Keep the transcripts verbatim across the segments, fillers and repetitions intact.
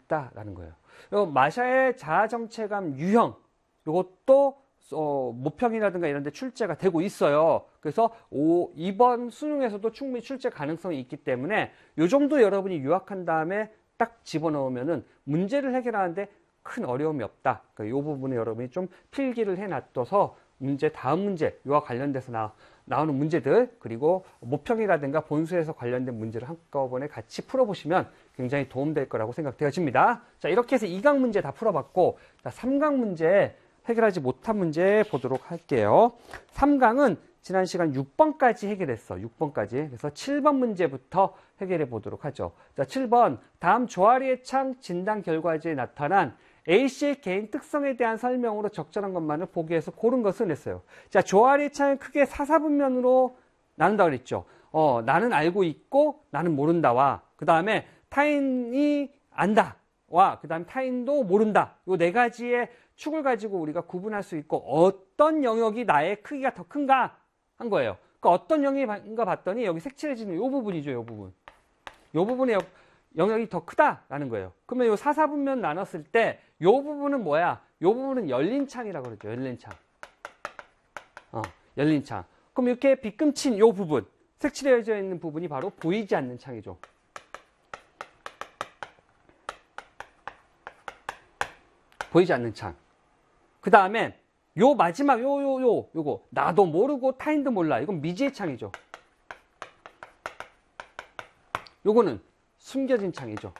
있다라는 거예요. 요 마샤의 자아정체감 유형, 요것도 어, 모평이라든가 이런 데 출제가 되고 있어요. 그래서 오, 이번 수능에서도 충분히 출제 가능성이 있기 때문에 요 정도 여러분이 유학한 다음에 딱 집어넣으면은 문제를 해결하는데 큰 어려움이 없다. 그러니까 요 부분에 여러분이 좀 필기를 해놔둬서 문제, 다음 문제, 요와 관련돼서 나, 나오는 문제들, 그리고 모평이라든가 본수에서 관련된 문제를 한꺼번에 같이 풀어보시면 굉장히 도움될 거라고 생각되어집니다. 자, 이렇게 해서 이 강 문제 다 풀어봤고, 자, 삼 강 문제 해결하지 못한 문제 보도록 할게요. 삼 강은 지난 시간 육 번까지 해결했어. 육 번까지. 그래서 칠 번 문제부터 해결해 보도록 하죠. 자, 칠 번. 다음 조아리의 창 진단 결과지에 나타난 A씨의 개인 특성에 대한 설명으로 적절한 것만을 보기에서 고른 것은 했어요. 자, 조아리의 창을 크게 사사분면으로 나눈다고 그랬죠. 어, 나는 알고 있고 나는 모른다와 그 다음에 타인이 안다와 그 다음에 타인도 모른다. 이 네 가지의 축을 가지고 우리가 구분할 수 있고 어떤 영역이 나의 크기가 더 큰가 한 거예요. 그 어떤 영역인가 봤더니 여기 색칠해지는 이 부분이죠. 이 부분. 이 부분의 영역이 더 크다라는 거예요. 그러면 이 사사분면 나눴을 때 이 부분은 뭐야? 이 부분은 열린 창이라고 그러죠. 열린 창. 어, 열린 창. 그럼 이렇게 빗금친 이 부분, 색칠해져 있는 부분이 바로 보이지 않는 창이죠. 보이지 않는 창. 그 다음에 요 마지막 요 요 요 요거 나도 모르고 타인도 몰라. 이건 미지의 창이죠. 요거는 숨겨진 창이죠.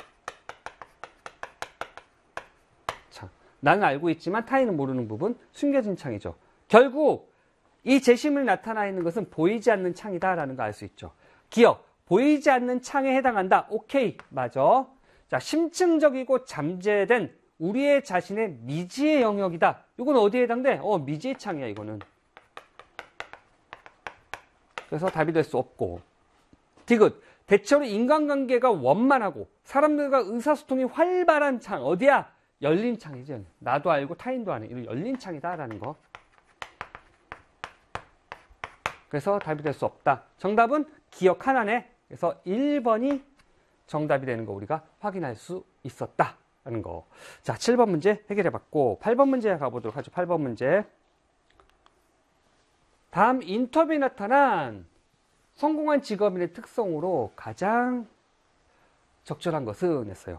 자, 나는 알고 있지만 타인은 모르는 부분, 숨겨진 창이죠. 결국 이 제시문이 나타나 있는 것은 보이지 않는 창이다라는 거 알 수 있죠. 기억, 보이지 않는 창에 해당한다. 오케이, 맞아. 자, 심층적이고 잠재된 우리의 자신의 미지의 영역이다. 이건 어디에 해당돼? 어, 미지의 창이야, 이거는. 그래서 답이 될 수 없고. 디귿. 대체로 인간관계가 원만하고 사람들과 의사소통이 활발한 창. 어디야? 열린 창이지. 나도 알고 타인도 아는 이런 열린 창이다라는 거. 그래서 답이 될 수 없다. 정답은 기억 하나네. 그래서 일 번이 정답이 되는 거 우리가 확인할 수 있었다. 라는 거. 자, 칠 번 문제 해결해 봤고, 팔 번 문제 가보도록 하죠. 팔 번 문제. 다음 인터뷰에 나타난 성공한 직업인의 특성으로 가장 적절한 것은 했어요.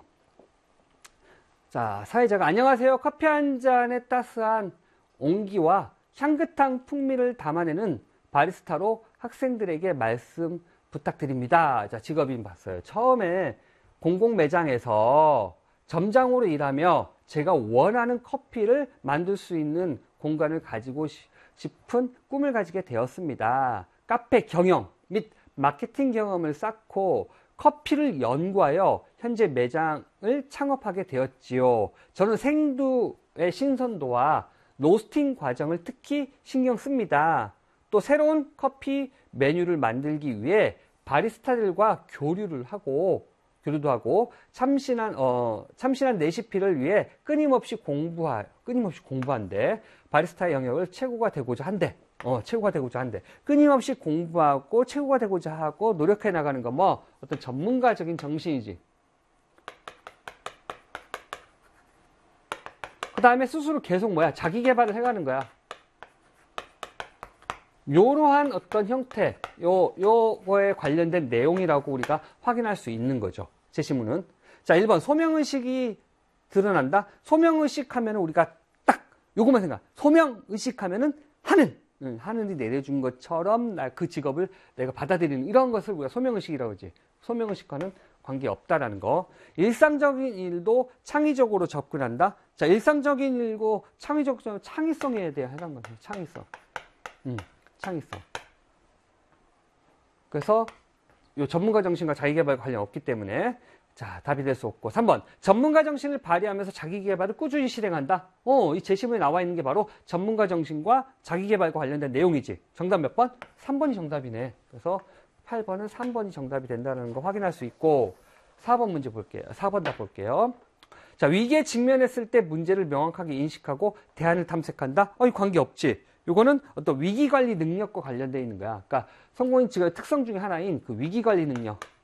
자, 사회자가 안녕하세요. 커피 한 잔에 따스한 온기와 향긋한 풍미를 담아내는 바리스타로 학생들에게 말씀 부탁드립니다. 자, 직업인 봤어요. 처음에 공공 매장에서 점장으로 일하며 제가 원하는 커피를 만들 수 있는 공간을 가지고 싶은 꿈을 가지게 되었습니다. 카페 경영 및 마케팅 경험을 쌓고 커피를 연구하여 현재 매장을 창업하게 되었지요. 저는 생두의 신선도와 로스팅 과정을 특히 신경 씁니다. 또 새로운 커피 메뉴를 만들기 위해 바리스타들과 교류를 하고 교류도 하고 참신한 어 참신한 레시피를 위해 끊임없이 공부하 끊임없이 공부한대. 바리스타의 영역을 최고가 되고자 한대. 어 최고가 되고자 한대. 끊임없이 공부하고 최고가 되고자 하고 노력해 나가는 거 뭐 어떤 전문가적인 정신이지. 그 다음에 스스로 계속 뭐야 자기 개발을 해가는 거야. 요러한 어떤 형태, 요, 요거에 관련된 내용이라고 우리가 확인할 수 있는 거죠. 제시문은. 자, 일 번, 소명의식이 드러난다? 소명의식 하면은 우리가 딱, 요것만 생각. 소명의식 하면은 하늘. 응, 하늘이 내려준 것처럼 나 그 직업을 내가 받아들이는 이런 것을 우리가 소명의식이라고 하지. 소명의식과는 관계없다라는 거. 일상적인 일도 창의적으로 접근한다? 자, 일상적인 일고 창의적, 창의성에 대해 해당하는 거죠. 창의성. 음. 창의성. 그래서 이 전문가 정신과 자기개발과 관련 없기 때문에 자 답이 될 수 없고 삼 번 전문가 정신을 발휘하면서 자기개발을 꾸준히 실행한다. 어, 이 제시문에 나와 있는 게 바로 전문가 정신과 자기개발과 관련된 내용이지. 정답 몇 번? 삼 번이 정답이네. 그래서 팔 번은 삼 번이 정답이 된다는 거 확인할 수 있고 사 번 문제 볼게요. 사 번 답 볼게요. 자, 위기에 직면했을 때 문제를 명확하게 인식하고 대안을 탐색한다. 어, 이 관계 없지. 요거는 어떤 위기관리 능력과 관련되어 있는 거야. 그러니까 성공인 직업의 특성 중에 하나인 그 위기관리 능력.